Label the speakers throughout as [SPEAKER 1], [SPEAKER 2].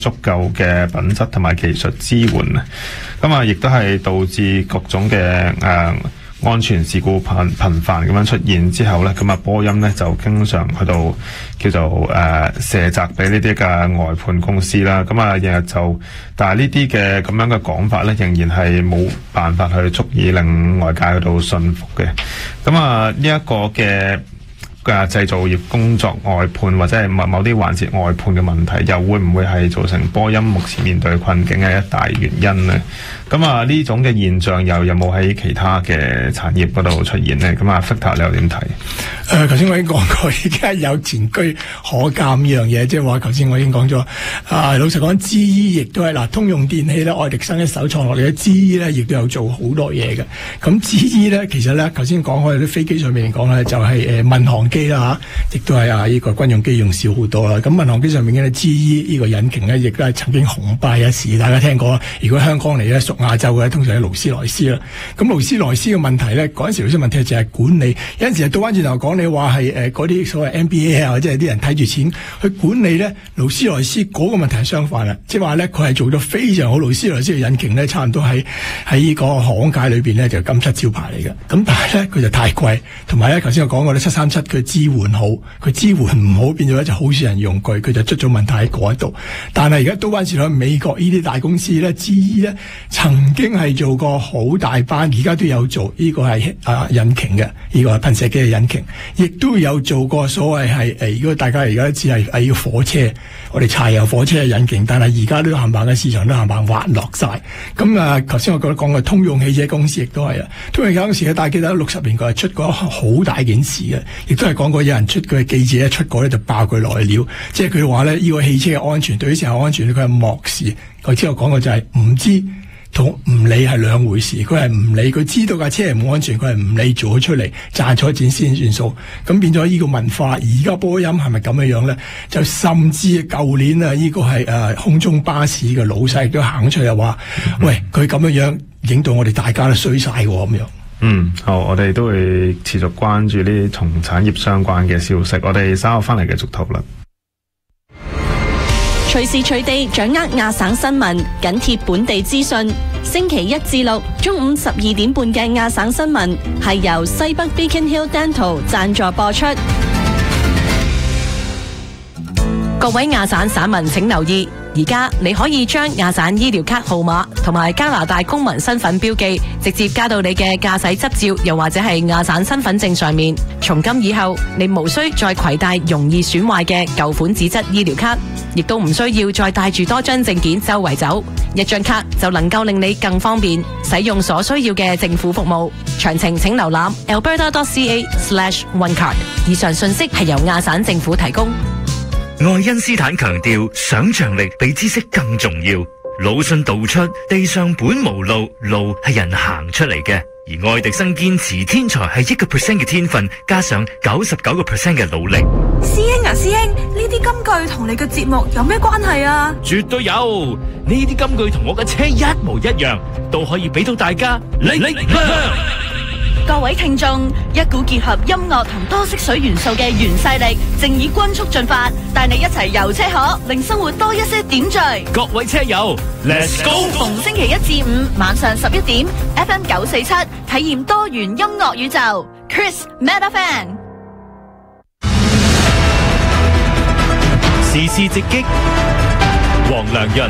[SPEAKER 1] 足夠嘅品質同埋技術支援啊，咁啊亦都係導致各種嘅安全事故頻繁咁樣出現之後咧，咁啊波音咧就經常去到叫做卸責俾呢啲嘅外判公司啦，咁啊日日就，但係呢啲嘅咁樣嘅講法咧，仍然係冇辦法去足以令外界去到信服嘅，咁啊呢一個嘅製造業工作外判或者係某啲環節外判嘅問題，又會唔會係造成波音目前面對困境嘅一大原因呢？咁啊呢種嘅現象又有冇喺其他嘅產業嗰度出現呢？咁啊 Victor 你又點睇？
[SPEAKER 2] 頭先我已經講過，而家有前車可鑑呢樣嘢，即係話頭先我已經講咗。老實講，GE亦都係通用電器咧，愛迪生一手創落嚟嘅GE咧，亦都有做好多嘢嘅。咁 GE 咧，其實咧頭先講開啲飛機上面嚟講咧，就係民航機啦嚇，亦都係呢個軍用機用少好多啦。咁民航機上面嘅 GE 呢個引擎咧，亦都係曾經紅敗一時，大家聽過。如果香港嚟咧，屬亞洲嘅通常係勞斯萊斯啦。咁勞斯萊斯嘅問題咧，嗰陣時有啲問題就係管理，有陣時倒翻轉頭講，你話係嗰啲所謂 NBA 啊，或者係啲人睇住錢去管理咧，勞斯萊斯嗰個問題係相反啦，即係話咧佢係做得非常好，勞斯萊斯嘅引擎咧差唔多喺呢個航空界裏邊咧就金漆招牌嚟嘅。咁但係咧佢就太貴，同埋咧頭先我講過咧737佢支援好，佢支援唔好變咗咧就好少人用佢就出咗問題喺嗰度。但係而家倒翻轉頭美國呢啲大公司咧 GE 咧曾經係做過好大班，而家都有做呢個係引擎嘅，呢個係噴射機嘅引擎，亦都有做過所謂係如果大家而家知係要火車，我哋柴油火車嘅引擎，但係而家都冚唪嘅市場都冚唪滑落晒。咁頭先我講過通用汽車公司亦都係通用汽車公司嘅，大家記得60年代係出過好大件事嘅，亦都係講過有人出佢嘅記者一出過咧就爆佢來料，即係佢話咧呢個汽車嘅安全對於乘客安全佢係漠視。佢之後講過就係唔知同唔理係兩回事，佢係唔理，佢知道架車係唔安全，佢係唔理做咗出嚟賺咗錢先算數。咁變咗呢個文化，而家波音係咪咁樣咧？就甚至舊年呢個係空中巴士嘅老細都行出嚟話，喂，佢咁樣影到我哋大家都衰晒喎咁樣。
[SPEAKER 1] 好，我哋都會持續關注呢啲同產業相關嘅消息。我哋稍後翻嚟繼續討論。
[SPEAKER 3] 隨時隨地掌握亞省新聞，緊貼本地資訊。星期1至6中午12點半嘅亞省新聞係由西北 Beacon Hill Dental 贊助播出。
[SPEAKER 4] 各位亞省省民請留意，而家你可以將亞省醫療卡號碼同埋加拿大公民身份標記直接加到你嘅駕駛執照，又或者係亞省身份證上面。從今以後，你無需再攜帶容易損壞嘅舊款紙質醫療卡，亦都唔需要再帶住多張證件周圍走，一張卡就能夠令你更方便使用所需要嘅政府服務。詳情請瀏覽 alberta.ca/onecard。以上信息係由亞省政府提供。
[SPEAKER 5] 愛因斯坦強調，想象力比知識更重要。魯迅道出，地上本無路，路係人行出嚟嘅。而愛迪生堅持，天才係1% 嘅天分，加上99% 嘅努力。
[SPEAKER 6] 師兄啊，師兄，呢啲金句同你嘅節目有咩關係啊？
[SPEAKER 7] 絕對有，呢啲金句同我嘅車一模一樣，都可以俾到大家力量。
[SPEAKER 3] 各位聽眾，一股結合音樂同多色水元素嘅原勢力正以均速進發，帶你一齊遊車河，令生活多一些點綴。
[SPEAKER 7] 各位車友 ，Let's go！
[SPEAKER 3] 逢星期1至5晚上11點 ，FM 947體驗多元音樂宇宙 ，Chris Meta Fan。
[SPEAKER 7] 時事直擊，黃良潤。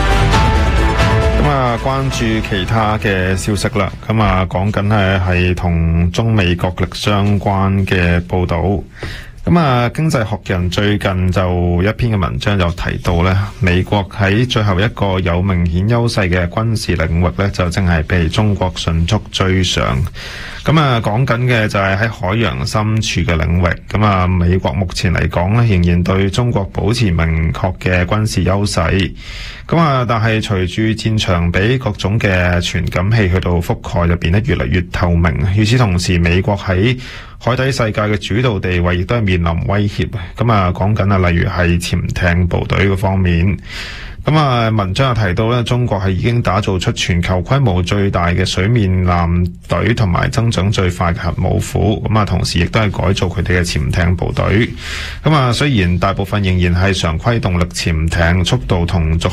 [SPEAKER 1] 關注其他嘅消息啦。講緊係同中美角力相關嘅報導。經濟學人最近就一篇嘅文章就提到咧，美國喺最後一個有明顯優勢嘅軍事領域咧，就正係被中國迅速追上。講緊嘅就係喺海洋深處嘅領域。美國目前嚟講咧，仍然對中國保持明確嘅軍事優勢。但係隨住戰場俾各種嘅傳感器去到覆蓋，就變得越嚟越透明。與此同時，美國喺海底世界嘅主導地位亦都係面臨威脅。講緊例如係潛艇部隊嗰方面。文章又提到咧，中國係已經打造出全球規模最大嘅水面艦隊同埋增長最快嘅核武庫。同時亦都係改造佢哋嘅潛艇部隊。雖然大部分仍然係常規動力潛艇，速度同續